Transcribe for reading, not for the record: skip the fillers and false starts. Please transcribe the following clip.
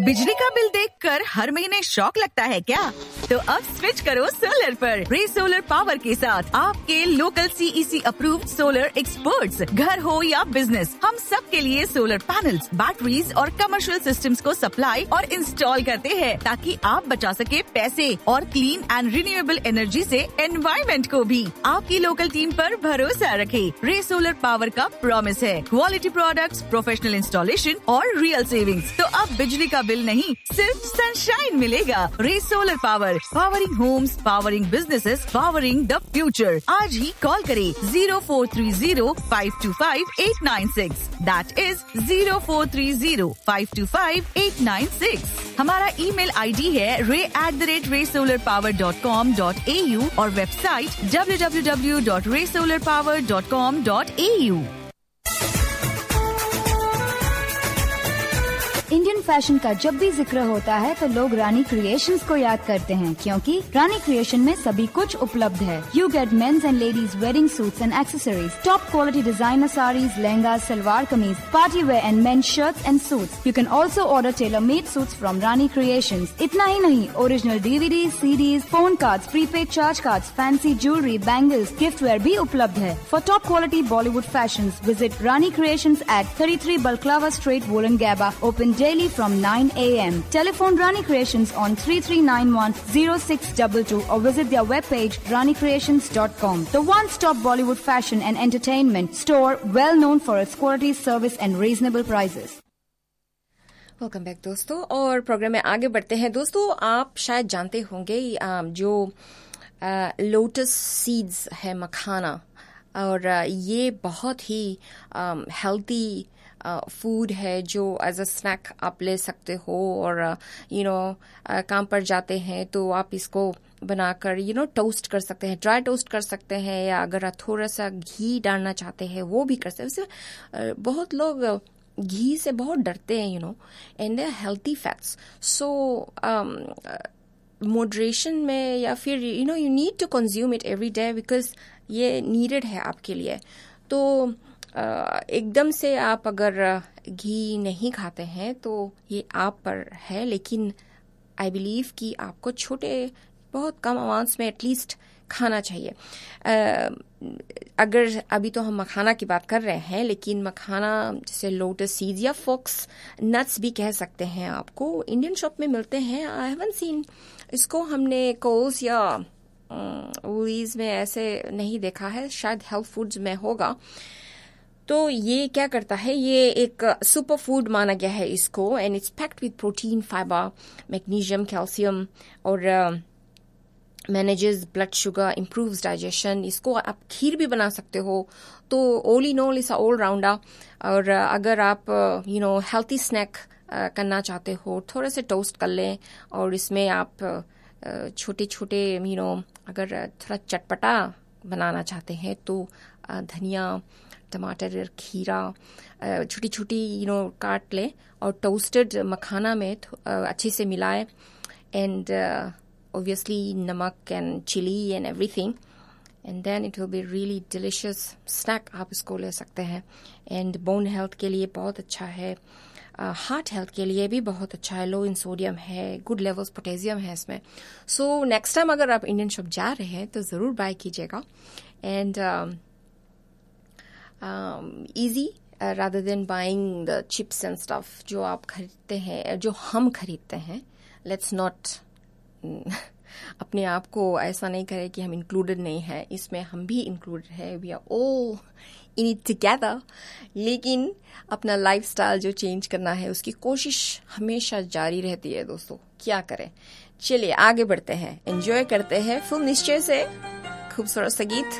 बिजली का बिल देखकर हर महीने शॉक लगता है क्या? तो अब स्विच करो सोलर पर। रे सोलर पावर के साथ आपके local CEC approved solar experts, घर हो या बिजनेस, हम सब के लिए सोलर पैनल्स, बैटरीज और कमर्शियल सिस्टम्स को सप्लाई और इंस्टॉल करते हैं ताकि आप बचा सके पैसे और क्लीन एंड रिन्यूएबल एनर्जी से एनवायरमेंट को भी। आपकी लोकल टीम पर भरोसा रखें। रे सोलर पावर का प्रॉमिस है क्वालिटी प्रोडक्ट्स, प्रोफेशनल इंस्टॉलेशन और रियल सेविंग्स। तो अब बिजली का बिल नहीं, सिर्फ सनशाइन मिलेगा। रे solar power, powering Holmes, powering businesses, powering the future. आज ही कॉल करें 0430-525-896। That is 0430-525-896। हमारा ईमेल ID है ray@raysolarpower.com.au और वेबसाइट www.raysolarpower.com.au। इंडियन फैशन का जब भी जिक्र होता है तो लोग रानी क्रिएशंस को याद करते हैं, क्योंकि रानी क्रिएशन में सभी कुछ उपलब्ध है। You get mains and ladies wedding suits and accessories, top quality designer saris, lehenga, salwar kameez, party wear and mains shirts and suits. You can also order tailor made suits from Rani creations. इतना ही नहीं, original DVD, CDs, phone cards, prepaid charge cards, fancy jewellery, bangles, gift where भी उपलब्ध है। For top quality Bollywood fashions, visit Rani creations at 33 Balclava Street, Wollongabba, open daily from 9 a.m. Telephone Rani Creations on 3391-0622 or visit their webpage ranicreations.com. The one-stop Bollywood fashion and entertainment store, well known for its quality, service and reasonable prices. Welcome back दोस्तों, और programme में आगे बढ़ते हैं। दोस्तों, आप शायद जानते होंगे जो लोटस सीड्स है, मखाना, और ये बहुत ही हेल्थी फूड है जो एज अ स्नैक आप ले सकते हो। और काम पर जाते हैं तो आप इसको बनाकर टोस्ट कर सकते हैं, ड्राई टोस्ट कर सकते हैं, या अगर आप थोड़ा सा घी डालना चाहते हैं वो भी कर सकते हैं। वैसे बहुत लोग घी से बहुत डरते हैं, and they are healthy fats. So moderation में, या फिर you need to consume it every day because ये नीडेड है आपके लिए। तो एकदम से आप अगर घी नहीं खाते हैं तो ये आप पर है, लेकिन आई बिलीव कि आपको छोटे बहुत कम अमाउंट्स में एटलीस्ट खाना चाहिए। अगर अभी तो हम मखाना की बात कर रहे हैं, लेकिन मखाना जैसे लोटस सीड्स या फॉक्स नट्स भी कह सकते हैं, आपको इंडियन शॉप में मिलते हैं। आई हैवंट सीन इसको, हमने कोल्स या वूलीज में ऐसे नहीं देखा है, शायद हेल्थ फूड्स में होगा। तो ये क्या करता है, ये एक सुपर फूड माना गया है इसको, and it's packed with protein, fibre, magnesium, calcium, और manages blood sugar, improves digestion. इसको आप खीर भी बना सकते हो। तो all in all is all rounder. और अगर आप हेल्थी स्नैक करना चाहते हो, थोड़े से टोस्ट कर लें, और इसमें आप छोटे छोटे अगर थोड़ा चटपटा बनाना चाहते हैं तो धनिया, टमाटर, खीरा छोटी छोटी काट लें और टोस्टेड मखाना में अच्छे से मिलाएं, एंड obviously नमक and chilli and everything, and then it will be really delicious snack. आप इसको ले सकते हैं, एंड बोन हेल्थ के लिए बहुत अच्छा है, हार्ट हेल्थ के लिए भी बहुत अच्छा है, लो इन सोडियम है, गुड लेवल्स पोटेशियम है इसमें। सो नेक्स्ट टाइम अगर आप इंडियन शॉप जा रहे हैं तो ज़रूर बाय कीजिएगा, and easy rather than buying the chips and stuff जो आप खरीदते हैं, जो हम खरीदते हैं। Let's not अपने आप को ऐसा नहीं करें कि हम इंक्लूडेड नहीं है, इसमें हम भी इंक्लूडेड है। We are all in it together। लेकिन अपना लाइफस्टाइल जो चेंज करना है उसकी कोशिश हमेशा जारी रहती है दोस्तों, क्या करें। चलिए आगे बढ़ते हैं, एंजॉय करते हैं फिल्म निश्चय से खूबसूरत सा गीत